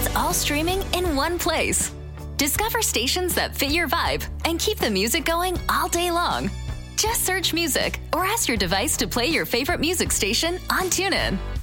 all streaming in one place. Discover stations that fit your vibe and keep the music going all day long. Just search music or ask your device to play your favorite music station on TuneIn.